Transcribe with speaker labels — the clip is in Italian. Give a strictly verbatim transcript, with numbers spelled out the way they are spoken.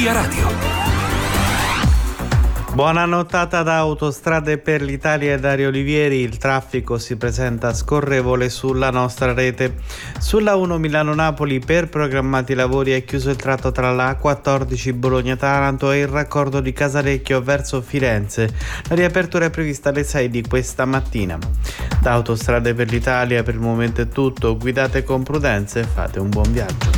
Speaker 1: Via Radio.
Speaker 2: Buona nottata da Autostrade per l'Italia e Dario Olivieri. Il traffico si presenta scorrevole sulla nostra rete. Sulla uno Milano-Napoli per programmati lavori è chiuso il tratto tra la A quattordici Bologna-Taranto e il raccordo di Casalecchio verso Firenze. La riapertura è prevista alle sei di questa mattina. Da Autostrade per l'Italia per il momento è tutto. Guidate con prudenza e fate un buon viaggio.